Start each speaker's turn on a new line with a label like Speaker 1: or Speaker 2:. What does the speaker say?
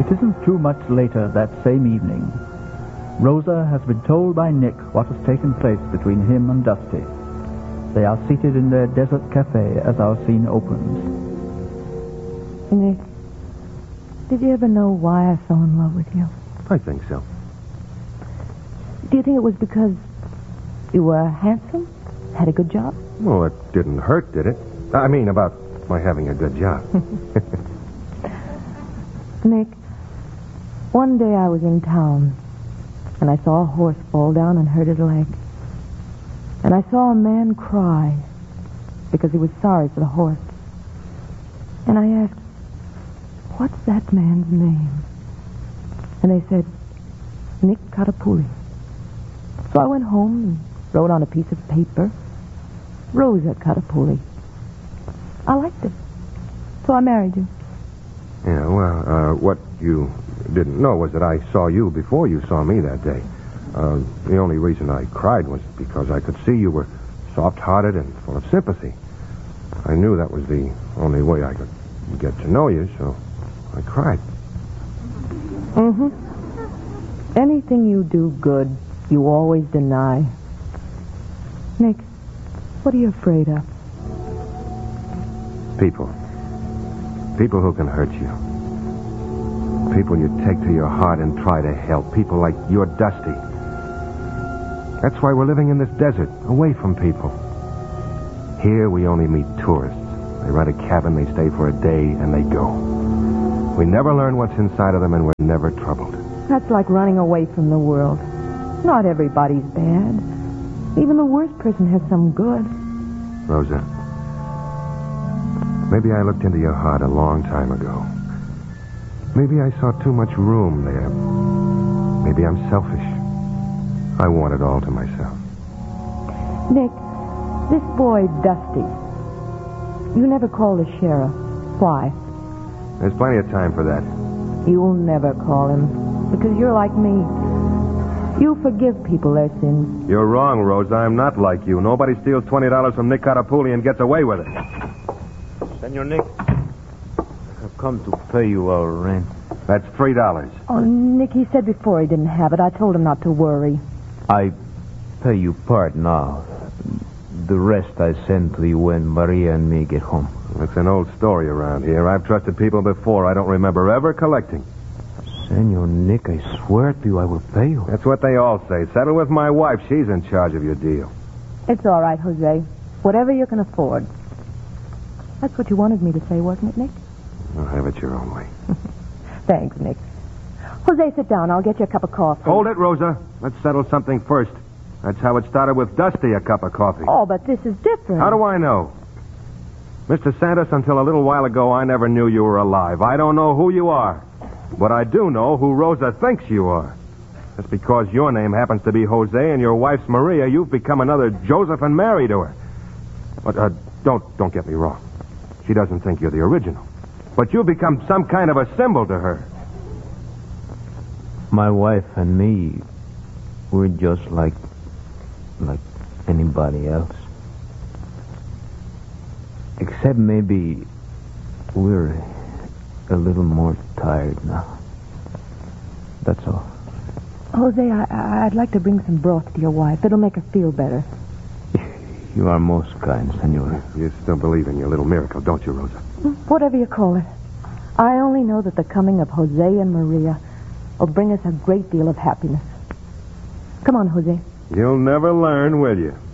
Speaker 1: It isn't too much later that same evening. Rosa has been told by Nick what has taken place between him and Dusty. They are seated in their desert cafe as our scene opens.
Speaker 2: Nick, did you ever know why I fell in love with you?
Speaker 3: I think so.
Speaker 2: Do you think it was because you were handsome? Had a good job?
Speaker 3: Well, it didn't hurt, did it? I mean, about my having a good job.
Speaker 2: Nick, one day I was in town, and I saw a horse fall down and hurt his leg. And I saw a man cry because he was sorry for the horse. And I asked, what's that man's name? And they said, Nick Katapuli. So I went home and wrote on a piece of paper, Rosa Katapuli. I liked it. So I married you.
Speaker 3: Yeah, well, what you didn't know was that I saw you before you saw me that day. The only reason I cried was because I could see you were soft-hearted and full of sympathy. I knew that was the only way I could get to know you, so I cried.
Speaker 2: Mm-hmm. Anything you do good, you always deny. Nick, what are you afraid of?
Speaker 3: People. People who can hurt you. People you take to your heart and try to help. People like you're Dusty. That's why we're living in this desert, away from people. Here we only meet tourists. They rent a cabin, they stay for a day, and they go. We never learn what's inside of them, and we're never troubled.
Speaker 2: That's like running away from the world. Not everybody's bad. Even the worst person has some good.
Speaker 3: Rosa, maybe I looked into your heart a long time ago. Maybe I saw too much room there. Maybe I'm selfish. I want it all to myself.
Speaker 2: Nick, this boy, Dusty, you never call the sheriff. Why?
Speaker 3: There's plenty of time for that.
Speaker 2: You'll never call him, because you're like me. You forgive people their sins.
Speaker 3: You're wrong, Rosa. I'm not like you. Nobody steals $20 from Nick Katapuli and gets away with it.
Speaker 4: Senor Nick, I've come to pay you our rent.
Speaker 3: That's $3.
Speaker 2: Oh, Nick, he said before he didn't have it. I told him not to worry.
Speaker 4: I pay you part now. The rest I send to you when Maria and me get home.
Speaker 3: It's an old story around here. I've trusted people before. I don't remember ever collecting.
Speaker 4: Senor Nick, I swear to you I will pay you.
Speaker 3: That's what they all say. Settle with my wife. She's in charge of your deal.
Speaker 2: It's all right, Jose. Whatever you can afford. That's what you wanted me to say, wasn't it, Nick?
Speaker 3: Well, have it your own way.
Speaker 2: Thanks, Nick. Jose, sit down. I'll get you a cup of coffee.
Speaker 3: Hold it, Rosa. Let's settle something first. That's how it started with Dusty, a cup of coffee.
Speaker 2: Oh, but this is different.
Speaker 3: How do I know? Mr. Santos, until a little while ago, I never knew you were alive. I don't know who you are. But I do know who Rosa thinks you are. Just because your name happens to be Jose and your wife's Maria, you've become another Joseph and married to her. But don't get me wrong. She doesn't think you're the original. But you've become some kind of a symbol to her.
Speaker 4: My wife and me, we're just like anybody else. Except maybe we're a little more tired now. That's all.
Speaker 2: Jose, I'd like to bring some broth to your wife. It'll make her feel better.
Speaker 4: You are most kind, senor.
Speaker 3: You still believe in your little miracle, don't you, Rosa?
Speaker 2: Whatever you call it. I only know that the coming of Jose and Maria will bring us a great deal of happiness. Come on, Jose.
Speaker 3: You'll never learn, will you?